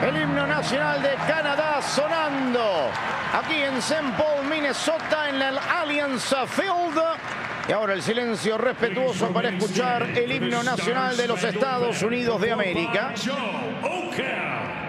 El himno nacional de Canadá sonando aquí en St. Paul, Minnesota, en el Allianz Field. Y ahora el silencio respetuoso para escuchar el himno nacional de los Estados Unidos de América.